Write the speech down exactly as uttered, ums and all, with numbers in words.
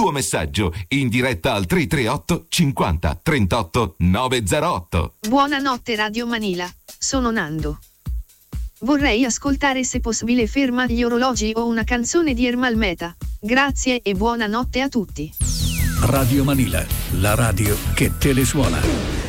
tuo messaggio in diretta al tre tre otto cinquanta trentotto novecentotto. Buonanotte Radio Manila, sono Nando. Vorrei ascoltare se possibile Ferma gli orologi o una canzone di Ermal Meta. Grazie e buonanotte a tutti. Radio Manila, la radio che te le suona.